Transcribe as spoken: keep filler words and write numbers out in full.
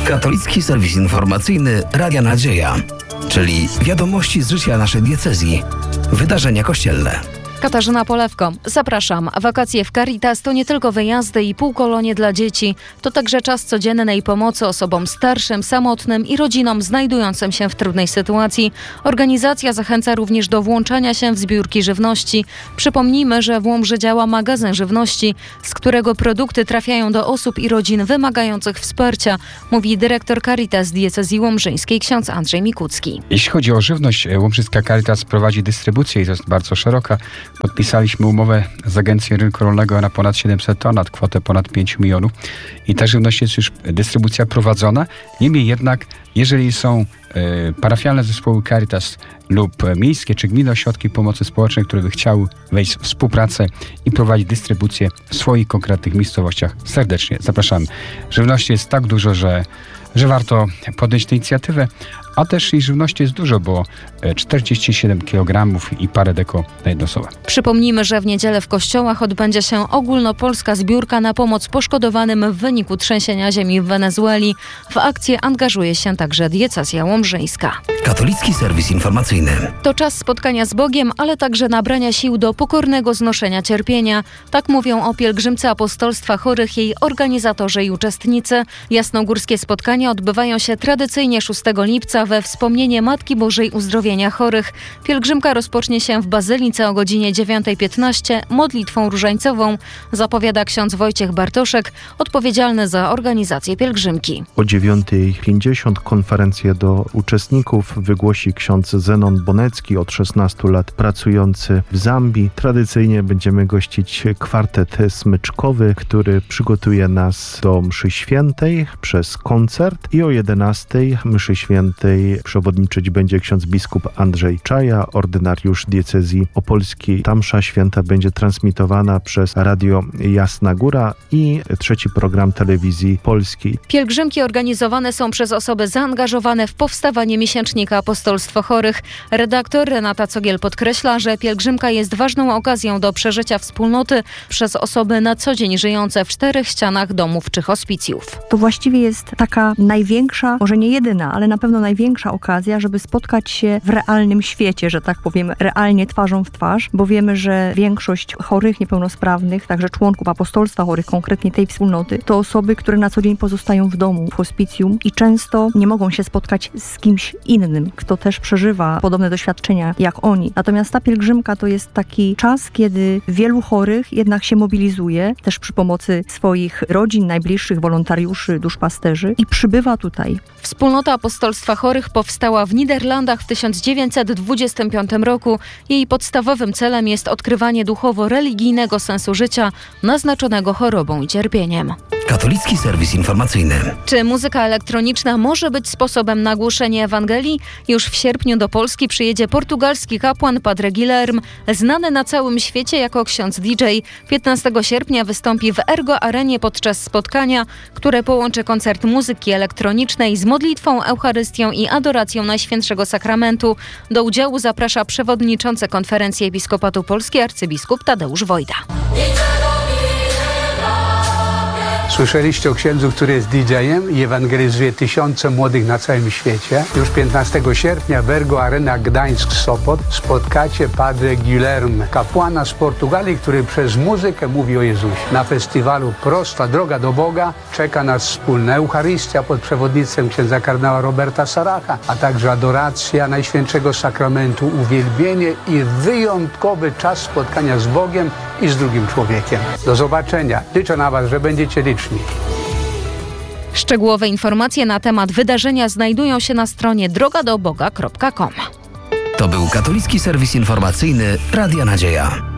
Katolicki serwis informacyjny Radia Nadzieja, czyli wiadomości z życia naszej diecezji, wydarzenia kościelne. Katarzyna Polewko. Zapraszam. Wakacje w Caritas to nie tylko wyjazdy i półkolonie dla dzieci. To także czas codziennej pomocy osobom starszym, samotnym i rodzinom znajdującym się w trudnej sytuacji. Organizacja zachęca również do włączania się w zbiórki żywności. Przypomnijmy, że w Łomży działa magazyn żywności, z którego produkty trafiają do osób i rodzin wymagających wsparcia, mówi dyrektor Caritas diecezji łomżyńskiej ksiądz Andrzej Mikucki. Jeśli chodzi o żywność, Łomżycka Caritas prowadzi dystrybucję i to jest bardzo szeroka. Podpisaliśmy umowę z Agencją Rynku Rolnego na ponad siedemset ton, na kwotę ponad pięć milionów i ta żywność jest już dystrybucja prowadzona. Niemniej jednak, jeżeli są e, parafialne zespoły Caritas lub miejskie czy gminne ośrodki pomocy społecznej, które by chciały wejść w współpracę i prowadzić dystrybucję w swoich konkretnych miejscowościach, serdecznie zapraszamy. Żywności jest tak dużo, że, że warto podjąć tę inicjatywę, a też i żywności jest dużo, bo czterdzieści siedem kilogramów i parę deko na jedną osobę. Przypomnijmy, że w niedzielę w kościołach odbędzie się ogólnopolska zbiórka na pomoc poszkodowanym w wyniku trzęsienia ziemi w Wenezueli. W akcję angażuje się także diecezja łomżyńska. Katolicki serwis informacyjny. To czas spotkania z Bogiem, ale także nabrania sił do pokornego znoszenia cierpienia. Tak mówią o pielgrzymce apostolstwa chorych jej organizatorzy i uczestnicy. Jasnogórskie spotkania odbywają się tradycyjnie szóstego lipca we wspomnienie Matki Bożej Uzdrowienia Chorych. Pielgrzymka rozpocznie się w Bazylice o godzinie dziewiąta piętnaście modlitwą różańcową, zapowiada ksiądz Wojciech Bartoszek, odpowiedzialny za organizację pielgrzymki. O dziewiąta pięćdziesiąt konferencję do uczestników wygłosi ksiądz Zenon Bonecki, od szesnastu lat pracujący w Zambii. Tradycyjnie będziemy gościć kwartet smyczkowy, który przygotuje nas do mszy świętej przez koncert i o jedenastej mszy świętej przewodniczyć będzie ksiądz biskup Andrzej Czaja, ordynariusz diecezji opolskiej. Ta msza święta będzie transmitowana przez Radio Jasna Góra i trzeci program telewizji polskiej. Pielgrzymki organizowane są przez osoby zaangażowane w powstawanie miesięcznika Apostolstwo Chorych. Redaktor Renata Cogiel podkreśla, że pielgrzymka jest ważną okazją do przeżycia wspólnoty przez osoby na co dzień żyjące w czterech ścianach domów czy hospicjów. To właściwie jest taka największa, może nie jedyna, ale na pewno największa okazja, żeby spotkać się w realnym świecie, że tak powiem, realnie twarzą w twarz, bo wiemy, że większość chorych, niepełnosprawnych, także członków apostolstwa chorych, konkretnie tej wspólnoty, to osoby, które na co dzień pozostają w domu, w hospicjum i często nie mogą się spotkać z kimś innym, kto też przeżywa podobne doświadczenia jak oni. Natomiast ta pielgrzymka to jest taki czas, kiedy wielu chorych jednak się mobilizuje, też przy pomocy swoich rodzin, najbliższych, wolontariuszy, duszpasterzy i przybywa tutaj. Wspólnota Apostolstwa Chorych powstała w Niderlandach w tysiąc dziewięćset dwudziestym piątym roku. Jej podstawowym celem jest odkrywanie duchowo-religijnego sensu życia naznaczonego chorobą i cierpieniem. Katolicki serwis informacyjny. Czy muzyka elektroniczna może być sposobem na głoszenie Ewangelii? Już w sierpniu do Polski przyjedzie portugalski kapłan Padre Guilherme, znany na całym świecie jako ksiądz D J. piętnastego sierpnia wystąpi w Ergo Arenie podczas spotkania, które połączy koncert muzyki elektronicznej z modlitwą, Eucharystią i adoracją Najświętszego Sakramentu. Do udziału zaprasza przewodniczący Konferencji Episkopatu Polski arcybiskup Tadeusz Wojda. Słyszeliście o księdzu, który jest D J-em i ewangelizuje tysiące młodych na całym świecie. Już piętnastego sierpnia w Ergo Arena Gdańsk-Sopot spotkacie Padre Guilherme, kapłana z Portugalii, który przez muzykę mówi o Jezusie. Na festiwalu Prosta droga do Boga czeka nas wspólna Eucharystia pod przewodnictwem księdza kardynała Roberta Saracha, a także adoracja Najświętszego Sakramentu, uwielbienie i wyjątkowy czas spotkania z Bogiem i z drugim człowiekiem. Do zobaczenia. Liczę na Was, że będziecie liczni. Szczegółowe informacje na temat wydarzenia znajdują się na stronie droga do boga kropka com. To był katolicki serwis informacyjny Radia Nadzieja.